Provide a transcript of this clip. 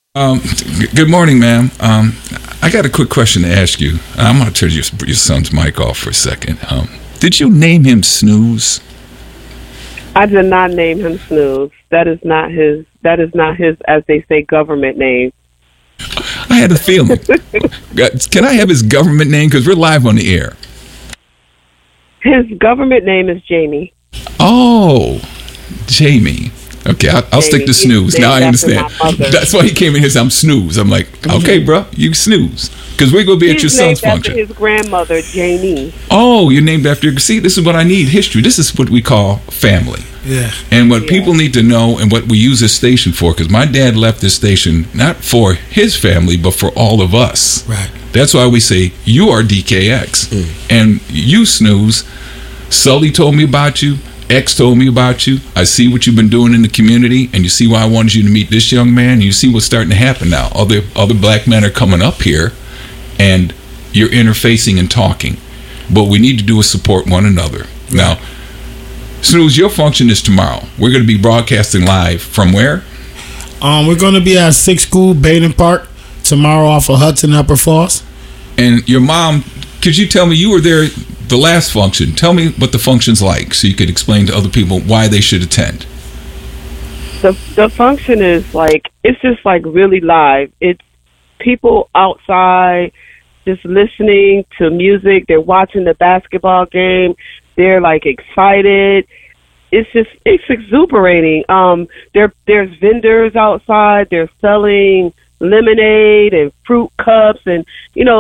Good morning, ma'am. I got a quick question to ask you. I'm going to turn your son's mic off for a second. Did you name him Snooze? I did not name him Snooze. That is not his. That is not his, as they say, government name. I had a feeling. Can I have his government name? Because we're live on the air. His government name is Jamie. Oh, Jamie. Okay, I'll stick to Snooze. Now I understand. That's why he came in here and said, I'm Snooze. I'm like, okay, bro, you Snooze. Because we're going to be at your son's function. His grandmother, Janie. Oh, you're named after... See, this is what I need, history. This is what we call family. Yeah. And what people need to know and what we use this station for, because my dad left this station not for his family, but for all of us. Right. That's why we say, you are DKX. And you, Snooze, Sully told me about you. X told me about you. I see what you've been doing in the community, and you see why I wanted you to meet this young man. And you see what's starting to happen now. Other black men are coming up here, and you're interfacing and talking. What we need to do is support one another. Now, Snooze, your function is tomorrow. We're going to be broadcasting live from where? We're going to be at Sixth School, Baden Park, tomorrow off of Hudson Upper Falls. And your mom, could you tell me, you were there the last function. Tell me what the function's like so you could explain to other people why they should attend. The function is like, it's just like really live. It's people outside just listening to music. They're watching the basketball game. They're like excited. It's exuberating. There's vendors outside. They're selling lemonade and fruit cups and,